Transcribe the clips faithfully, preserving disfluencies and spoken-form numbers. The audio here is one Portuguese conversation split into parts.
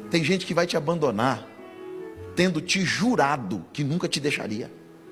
Tem gente que vai te abandonar, tendo te jurado que nunca te deixaria.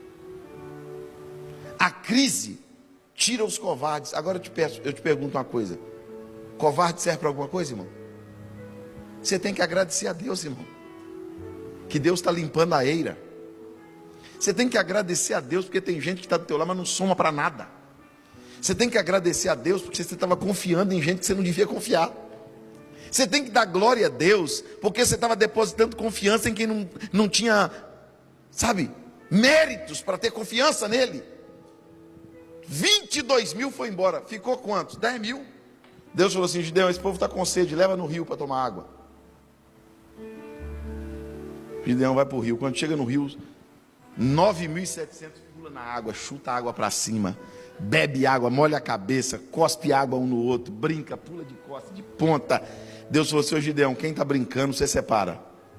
A crise tira os covardes. Agora eu te peço, eu te pergunto uma coisa: covarde serve para alguma coisa, irmão? Você tem que agradecer a Deus, irmão, que Deus está limpando a eira. Você tem que agradecer a Deus porque tem gente que está do teu lado, mas não soma para nada. Você tem que agradecer a Deus porque você estava confiando em gente que você não devia confiar. Você tem que dar glória a Deus porque você estava depositando confiança em quem não, não tinha, sabe, méritos para ter confiança nele. vinte e dois mil foi embora, ficou quantos? dez mil. Deus falou assim: Gideão, esse povo está com sede, leva no rio para tomar água. Gideão vai para o rio. Quando chega no rio, nove mil e setecentos pula na água, chuta a água para cima, bebe água, molha a cabeça, cospe água um no outro, brinca, pula de costa, de ponta. Deus falou assim: ô Gideão, quem está brincando, você separa.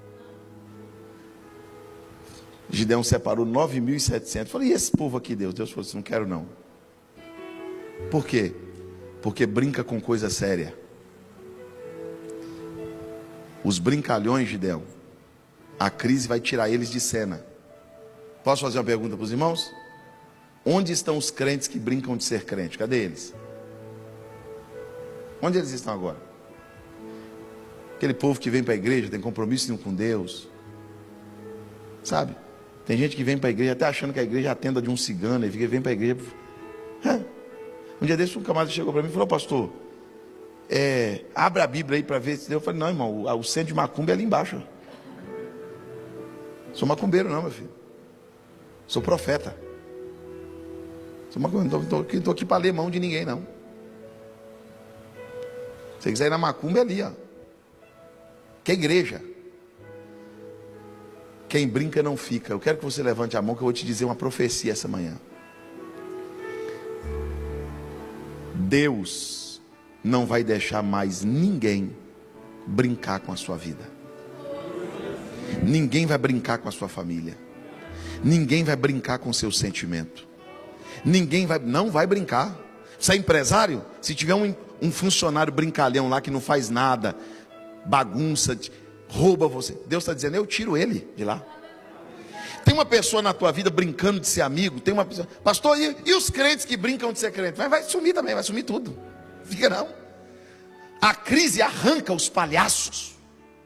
Gideão separou nove mil e setecentos. Falei: e esse povo aqui, Deus? Deus falou assim: não quero não. Por quê? Porque brinca com coisa séria. Os brincalhões, Gideão, a crise vai tirar eles de cena. Posso fazer uma pergunta para os irmãos? Onde estão os crentes que brincam de ser crente? Cadê eles? Onde eles estão agora? Aquele povo que vem para a igreja, tem compromisso nenhum com Deus, sabe? Tem gente que vem para a igreja até achando que a igreja é a tenda de um cigano, e fica, vem para a igreja. Um dia desse um camarada chegou para mim e falou: pastor, é, abre a Bíblia aí para ver se Deus. Eu falei: não, irmão, o, o centro de macumba é ali embaixo. Sou macumbeiro não, meu filho. Sou profeta. Sou macumbeiro, não estou aqui, aqui para ler mão de ninguém não. Se você quiser ir na macumba é ali, ó. Que é igreja. Quem brinca não fica. Eu quero que você levante a mão, que eu vou te dizer uma profecia essa manhã. Deus não vai deixar mais ninguém brincar com a sua vida. Ninguém vai brincar com a sua família. Ninguém vai brincar com o seu sentimento. Ninguém vai, não vai brincar. Você é empresário? Se tiver um, um funcionário brincalhão lá que não faz nada, bagunça, rouba você, Deus está dizendo: eu tiro ele de lá. Tem uma pessoa na tua vida brincando de ser amigo, tem uma pessoa, pastor, e, e os crentes que brincam de ser crente? Mas vai sumir também, vai sumir tudo. Fica não. A crise arranca os palhaços.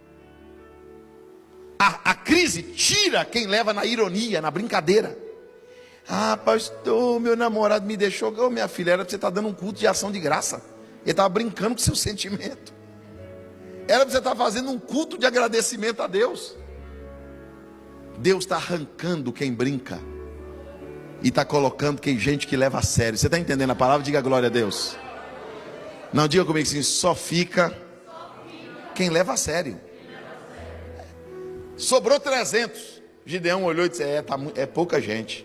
A, a crise tira quem leva na ironia, na brincadeira. Ah, pastor, meu namorado me deixou. Ô, minha filha, era para você estar dando um culto de ação de graça. Ele estava brincando com seu sentimento. Era para você estar fazendo um culto de agradecimento a Deus. Deus está arrancando quem brinca e está colocando quem, gente que leva a sério. Você está entendendo a palavra? Diga glória a Deus. Não, diga comigo assim: só fica quem leva a sério. Sobrou trezentos. Gideão olhou e disse: é, tá, é pouca gente.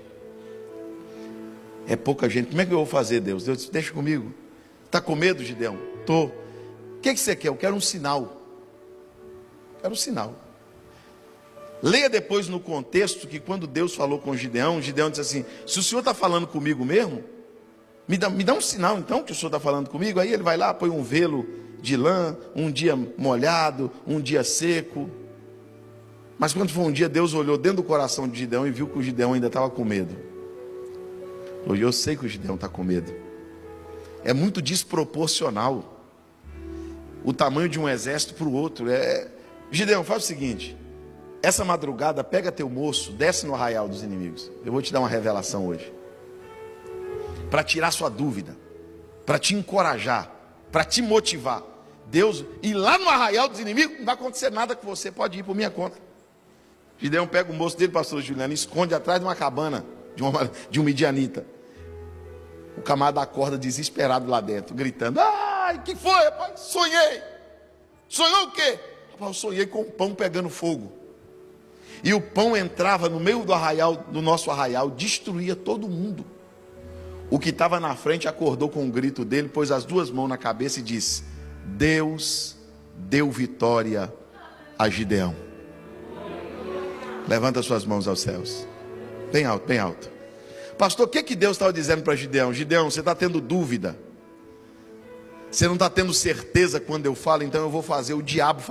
É pouca gente. Como é que eu vou fazer, Deus? Deus disse: deixa comigo. Está com medo, Gideão? Estou. O que, que você quer? Eu quero um sinal. Quero um sinal. Leia depois no contexto que quando Deus falou com Gideão, Gideão disse assim: se o Senhor está falando comigo mesmo, me dá, me dá um sinal então que o Senhor está falando comigo. Aí ele vai lá, põe um velo de lã, um dia molhado, um dia seco. Mas quando foi um dia, Deus olhou dentro do coração de Gideão e viu que o Gideão ainda estava com medo. Hoje eu sei que o Gideão está com medo. É muito desproporcional o tamanho de um exército para o outro. É... Gideão, faz o seguinte: essa madrugada pega teu moço, desce no arraial dos inimigos. Eu vou te dar uma revelação hoje, para tirar sua dúvida, para te encorajar, para te motivar. Deus, e lá no arraial dos inimigos não vai acontecer nada com você, pode ir por minha conta. Gideão pega o moço dele, pastor Juliano, e esconde atrás de uma cabana de, uma, de um midianita. O camarada acorda desesperado lá dentro, gritando: ai, que foi, rapaz? Sonhei. Sonhou o quê? Rapaz, eu sonhei com o pão pegando fogo. E o pão entrava no meio do arraial, do nosso arraial, destruía todo mundo. O que estava na frente acordou com um grito dele, pôs as duas mãos na cabeça e disse: Deus deu vitória a Gideão. Levanta suas mãos aos céus. Bem alto, bem alto. Pastor, o que, que Deus estava dizendo para Gideão? Gideão, você está tendo dúvida. Você não está tendo certeza quando eu falo, então eu vou fazer o diabo